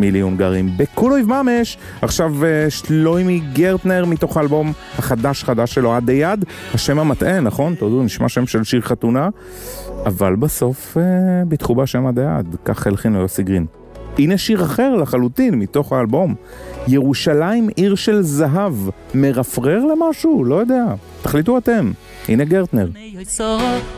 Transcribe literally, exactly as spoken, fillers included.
מילי הונגרים בקולויב ממש. עכשיו שלוימי גרטנר מתוך האלבום החדש חדש שלו, עד היד. השם המטעה, נכון? תודו, נשמע שם של שיר חתונה, אבל בסוף ביטחו בשם עד היד. כך הלחין לו יוסי גרין. הנה שיר אחר לחלוטין מתוך האלבום, ירושלים עיר של זהב. מרפרר למשהו? לא יודע, תחליטו אתם. הנה גרטנר.